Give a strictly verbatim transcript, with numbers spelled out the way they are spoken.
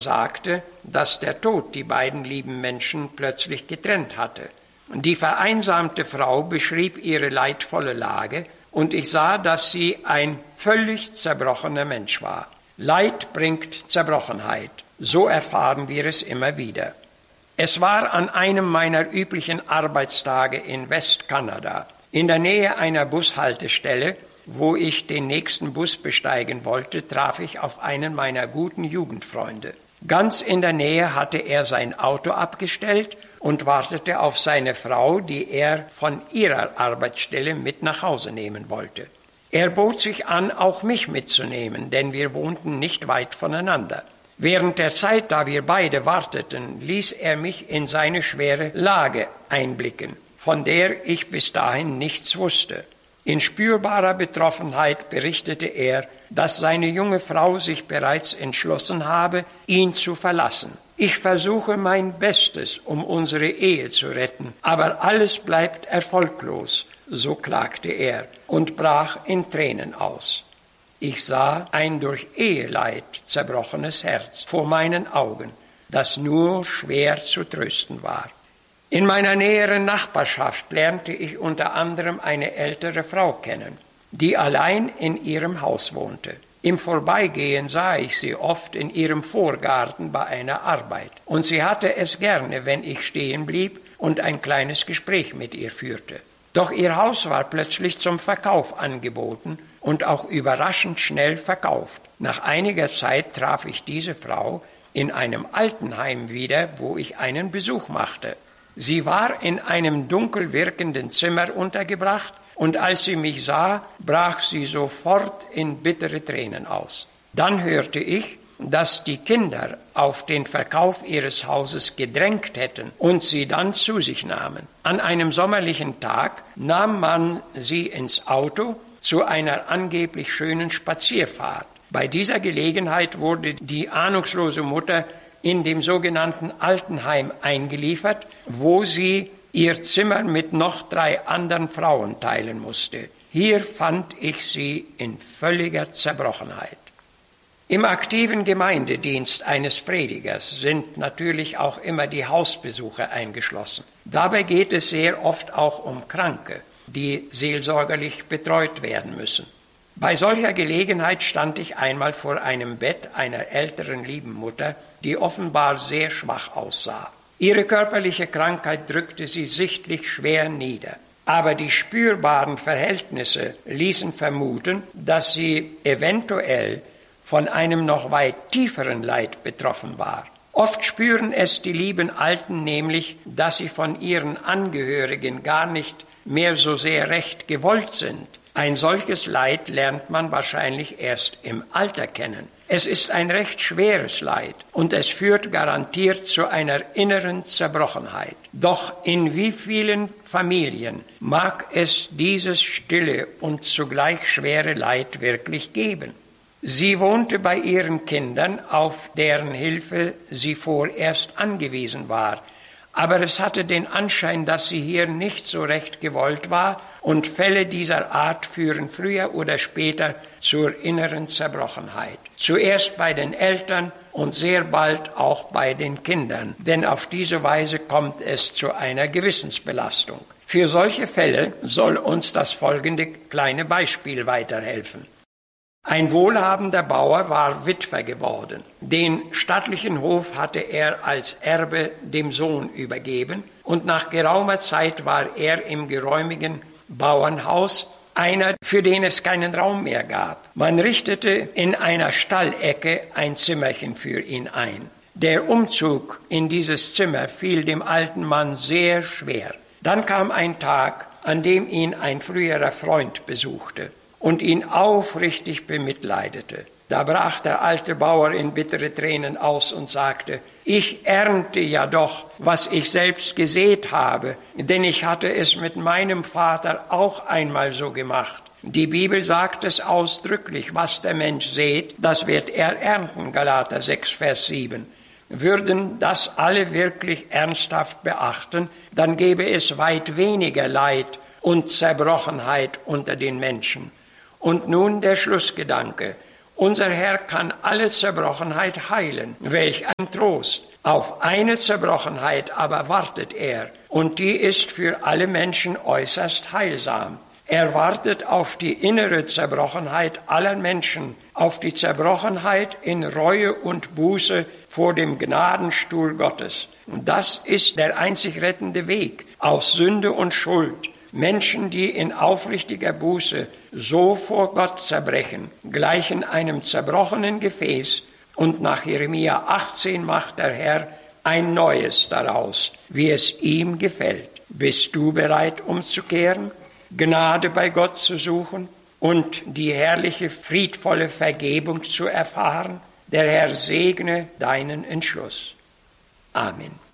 sagte, dass der Tod die beiden lieben Menschen plötzlich getrennt hatte. Die vereinsamte Frau beschrieb ihre leidvolle Lage, und ich sah, dass sie ein völlig zerbrochener Mensch war. Leid bringt Zerbrochenheit, so erfahren wir es immer wieder. Es war an einem meiner üblichen Arbeitstage in Westkanada, in der Nähe einer Bushaltestelle, wo ich den nächsten Bus besteigen wollte, traf ich auf einen meiner guten Jugendfreunde. Ganz in der Nähe hatte er sein Auto abgestellt und wartete auf seine Frau, die er von ihrer Arbeitsstelle mit nach Hause nehmen wollte. Er bot sich an, auch mich mitzunehmen, denn wir wohnten nicht weit voneinander. Während der Zeit, da wir beide warteten, ließ er mich in seine schwere Lage einblicken, von der ich bis dahin nichts wusste. In spürbarer Betroffenheit berichtete er, dass seine junge Frau sich bereits entschlossen habe, ihn zu verlassen. Ich versuche mein Bestes, um unsere Ehe zu retten, aber alles bleibt erfolglos, so klagte er und brach in Tränen aus. Ich sah ein durch Eheleid zerbrochenes Herz vor meinen Augen, das nur schwer zu trösten war. In meiner näheren Nachbarschaft lernte ich unter anderem eine ältere Frau kennen, die allein in ihrem Haus wohnte. Im Vorbeigehen sah ich sie oft in ihrem Vorgarten bei einer Arbeit, und sie hatte es gerne, wenn ich stehen blieb und ein kleines Gespräch mit ihr führte. Doch ihr Haus war plötzlich zum Verkauf angeboten und auch überraschend schnell verkauft. Nach einiger Zeit traf ich diese Frau in einem Altenheim wieder, wo ich einen Besuch machte. Sie war in einem dunkel wirkenden Zimmer untergebracht, und als sie mich sah, brach sie sofort in bittere Tränen aus. Dann hörte ich, dass die Kinder auf den Verkauf ihres Hauses gedrängt hätten und sie dann zu sich nahmen. An einem sommerlichen Tag nahm man sie ins Auto zu einer angeblich schönen Spazierfahrt. Bei dieser Gelegenheit wurde die ahnungslose Mutter in dem sogenannten Altenheim eingeliefert, wo sie ihr Zimmer mit noch drei anderen Frauen teilen musste. Hier fand ich sie in völliger Zerbrochenheit. Im aktiven Gemeindedienst eines Predigers sind natürlich auch immer die Hausbesuche eingeschlossen. Dabei geht es sehr oft auch um Kranke, die seelsorgerlich betreut werden müssen. Bei solcher Gelegenheit stand ich einmal vor einem Bett einer älteren lieben Mutter, die offenbar sehr schwach aussah. Ihre körperliche Krankheit drückte sie sichtlich schwer nieder, aber die spürbaren Verhältnisse ließen vermuten, dass sie eventuell von einem noch weit tieferen Leid betroffen war. Oft spüren es die lieben Alten nämlich, dass sie von ihren Angehörigen gar nicht mehr so sehr recht gewollt sind. Ein solches Leid lernt man wahrscheinlich erst im Alter kennen. Es ist ein recht schweres Leid und es führt garantiert zu einer inneren Zerbrochenheit. Doch in wie vielen Familien mag es dieses stille und zugleich schwere Leid wirklich geben? Sie wohnte bei ihren Kindern, auf deren Hilfe sie vorerst angewiesen war. Aber es hatte den Anschein, dass sie hier nicht so recht gewollt war, und Fälle dieser Art führen früher oder später zur inneren Zerbrochenheit. Zuerst bei den Eltern und sehr bald auch bei den Kindern, denn auf diese Weise kommt es zu einer Gewissensbelastung. Für solche Fälle soll uns das folgende kleine Beispiel weiterhelfen. Ein wohlhabender Bauer war Witwer geworden. Den stattlichen Hof hatte er als Erbe dem Sohn übergeben, und nach geraumer Zeit war er im geräumigen Bauernhaus einer, für den es keinen Raum mehr gab. Man richtete in einer Stallecke ein Zimmerchen für ihn ein. Der Umzug in dieses Zimmer fiel dem alten Mann sehr schwer. Dann kam ein Tag, an dem ihn ein früherer Freund besuchte und ihn aufrichtig bemitleidete. Da brach der alte Bauer in bittere Tränen aus und sagte: Ich ernte ja doch, was ich selbst gesät habe, denn ich hatte es mit meinem Vater auch einmal so gemacht. Die Bibel sagt es ausdrücklich: Was der Mensch sät, das wird er ernten, Galater sechs, Vers sieben. Würden das alle wirklich ernsthaft beachten, dann gäbe es weit weniger Leid und Zerbrochenheit unter den Menschen. Und nun der Schlussgedanke: Unser Herr kann alle Zerbrochenheit heilen. Welch ein Trost! Auf eine Zerbrochenheit aber wartet er, und die ist für alle Menschen äußerst heilsam. Er wartet auf die innere Zerbrochenheit aller Menschen, auf die Zerbrochenheit in Reue und Buße vor dem Gnadenstuhl Gottes. Und das ist der einzig rettende Weg aus Sünde und Schuld. Menschen, die in aufrichtiger Buße so vor Gott zerbrechen, gleichen einem zerbrochenen Gefäß, und nach Jeremia achtzehn macht der Herr ein neues daraus, wie es ihm gefällt. Bist du bereit, umzukehren, Gnade bei Gott zu suchen und die herrliche, friedvolle Vergebung zu erfahren? Der Herr segne deinen Entschluss. Amen.